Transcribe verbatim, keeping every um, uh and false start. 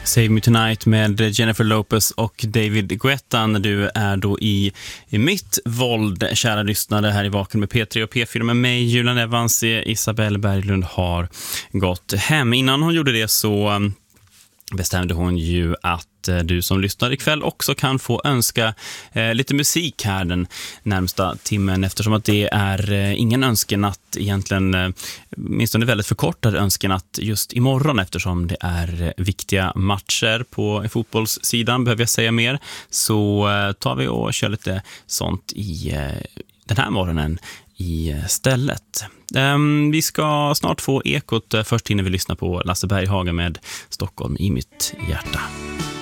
Save Me Tonight med Jennifer Lopez och David Guetta när du är då i, i mitt våld, kära lyssnare, här i Vaken med P tre och P fyra med mig, Julian Evans. Isabelle Berglund har gått hem. Innan hon gjorde det så bestämde hon ju att du som lyssnar ikväll också kan få önska eh, lite musik här den närmsta timmen, eftersom att det är eh, ingen önskenatt egentligen, eh, minst en väldigt förkortad önskenatt just imorgon, eftersom det är eh, viktiga matcher på i fotbollssidan, behöver jag säga mer, så eh, tar vi och kör lite sånt i eh, den här morgonen i stället. Um, vi ska snart få Ekot. Först hinner vi lyssna på Lasse Berghagen med Stockholm i mitt hjärta.